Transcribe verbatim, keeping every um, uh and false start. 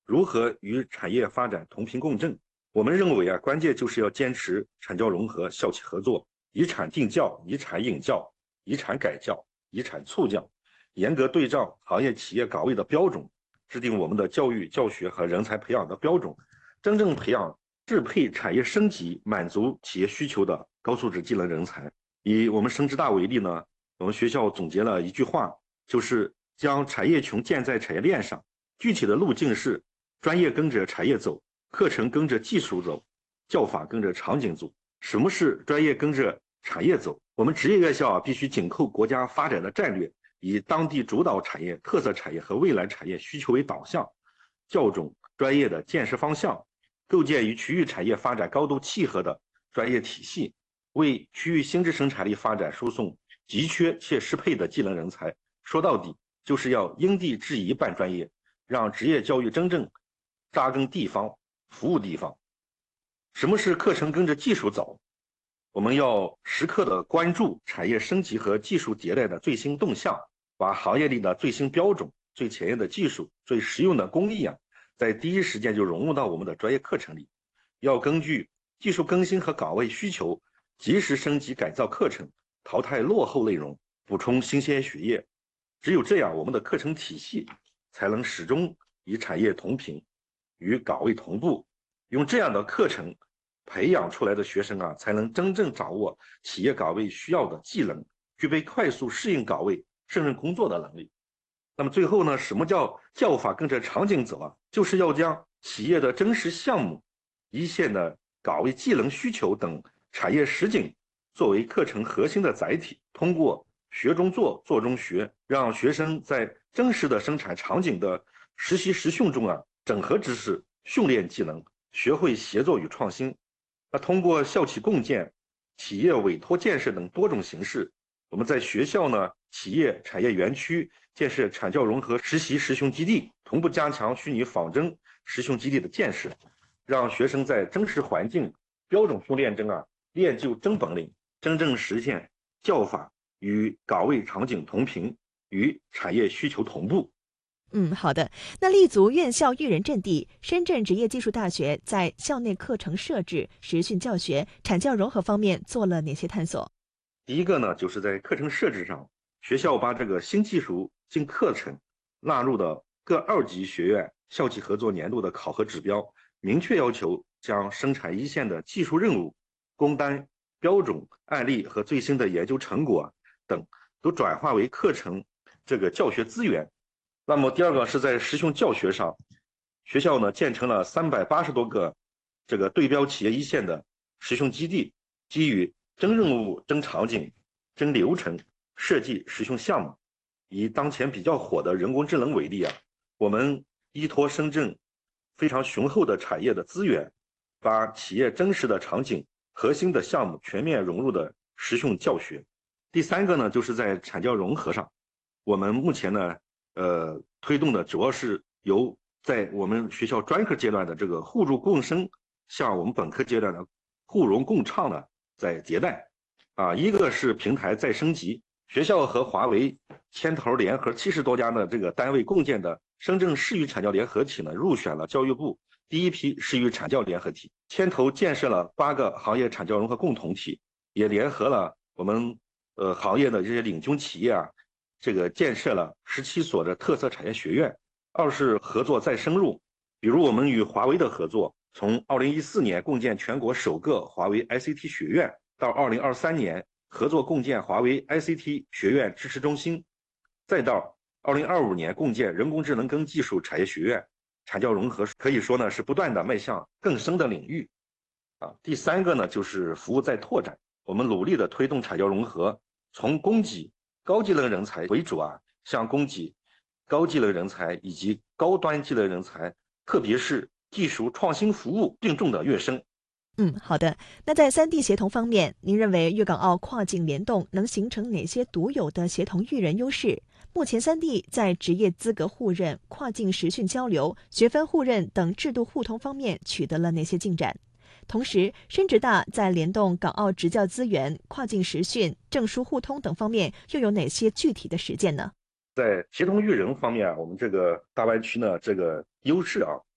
如何与产业发展同频共振？我们认为啊，关键就是要坚持产教融合、校企合作，以产定教、以产引教、以产改教、以产促教，严格对照行业企业岗位的标准，制定我们的教育教学和人才培养的标准，真正培养适配产业升级、满足企业需求的高素质技能人才。以我们深职大为例呢，我们学校总结了一句话，就是将产业穷建在产业链上。具体的路径是：专业跟着产业走，课程跟着技术走，教法跟着场景走。什么是专业跟着产业走？我们职业院校啊，必须紧扣国家发展的战略，以当地主导产业、特色产业和未来产业需求为导向，校准专业的建设方向，构建与区域产业发展高度契合的专业体系，为区域新质生产力发展输送急缺且适配的技能人才。说到底，就是要因地制宜办专业，让职业教育真正扎根地方，服务地方。什么是课程跟着技术走？我们要时刻的关注产业升级和技术迭代的最新动向，把行业里的最新标准、最前沿的技术、最实用的工艺啊，在第一时间就融入到我们的专业课程里。要根据技术更新和岗位需求，及时升级改造课程，淘汰落后内容，补充新鲜血液。只有这样，我们的课程体系才能始终与产业同频，与岗位同步。用这样的课程培养出来的学生啊，才能真正掌握企业岗位需要的技能，具备快速适应岗位、胜任工作的能力。那么最后呢，什么叫教法跟着场景走啊？就是要将企业的真实项目、一线的岗位技能需求等产业实景作为课程核心的载体，通过学中做、做中学，让学生在真实的生产场景的实习实训中啊，整合知识、训练技能，学会协作与创新。那通过校企共建、企业委托建设等多种形式，我们在学校呢、企业、产业园区建设产教融合实习实训基地，同步加强虚拟仿真实训基地的建设，让学生在真实环境、标准训练中啊，练就真本领，真正实现教法与岗位场景同频，与产业需求同步。 嗯，好的。那立足院校育人阵地，深圳职业技术大学在校内课程设置、实训教学、产教融合方面做了哪些探索？ 第一个呢，就是在课程设置上，学校把这个新技术、新课程纳入的各二级学院校企合作年度的考核指标，明确要求将生产一线的技术任务、工单、标准、案例和最新的研究成果等，都转化为课程这个教学资源。那么第二个是在实训教学上，学校呢建成了三百八十多个这个对标企业一线的实训基地，基于真任务、真场景、真流程设计实训项目。以当前比较火的人工智能为例啊，我们依托深圳非常雄厚的产业的资源，把企业真实的场景、核心的项目全面融入的实训教学。第三个呢，就是在产教融合上，我们目前呢，呃，推动的主要是由在我们学校专科阶段的这个互助共生，向我们本科阶段的互融共创呢，在迭代。啊，一个是平台再升级，学校和华为牵头联合七十多家的这个单位共建的深圳市域产教联合体呢，入选了教育部第一批市域产教联合体，牵头建设了八个行业产教融合共同体，也联合了我们呃行业的这些领军企业啊，这个建设了十七所的特色产业学院。二是合作再深入，比如我们与华为的合作，从二零一四年共建全国首个华为 I C T 学院，到二零二三年合作共建华为 I C T 学院支持中心，再到二零二五年共建人工智能跟技术产业学院，产教融合可以说呢是不断的迈向更深的领域。啊，第三个呢就是服务再拓展，我们努力的推动产教融合，从供给高技能人才为主啊，向供给高技能人才以及高端技能人才，特别是技术创新服务并重的跃升。 嗯，好的。那在三地协同方面，您认为粤港澳跨境联动能形成哪些独有的协同育人优势？目前三地在职业资格互认、跨境实训交流、学分互认等制度互通方面取得了哪些进展？同时，深职大在联动港澳职教资源、跨境实训、证书互通等方面又有哪些具体的实践呢？ 在协同育人方面啊，我们这个大湾区呢，这个优势啊，